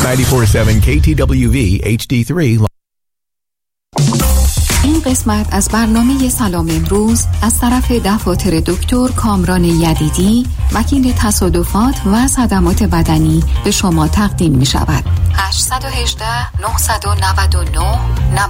94.7 KTWV HD3. این قسمت از برنامه سلام امروز از طرف دفاتر دکتر کامران یدیدی، وکیل تصادفات و صدمات بدنی به شما تقدیم می شود. 818 999